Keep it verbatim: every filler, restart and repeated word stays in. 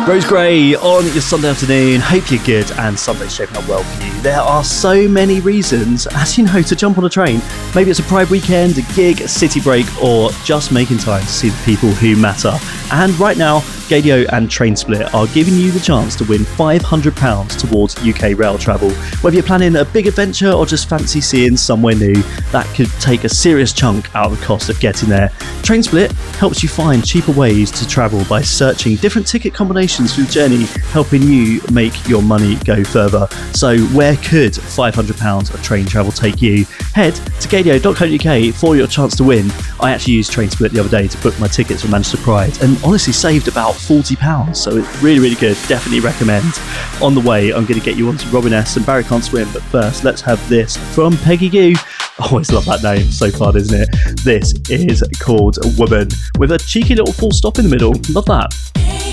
Rose Gray on your Sunday afternoon. Hope you're good and Sunday's shaping up well for you. There are so many reasons, as you know, to jump on a train. Maybe it's a Pride weekend, a gig, a city break, or just making time to see the people who matter. And right now, Gaydio and Trainsplit are giving you the chance to win five hundred pounds towards U K rail travel. Whether you're planning a big adventure or just fancy seeing somewhere new, that could take a serious chunk out of the cost of getting there. Trainsplit helps you find cheaper ways to travel by searching different ticket combinations through the journey, helping you make your money go further. So where could five hundred pounds of train travel take you? Head to gaydio dot co dot uk for your chance to win. I actually used Trainsplit the other day to book my tickets for Manchester Pride and honestly saved about forty pounds, so it's really, really good. Definitely recommend. On the way, I'm going to get you onto Robin S and Barry Can't Swim, but first, let's have this from Peggy Gou. I always love that name, so fun, isn't it? This is called Woman, with a cheeky little full stop in the middle. Love that.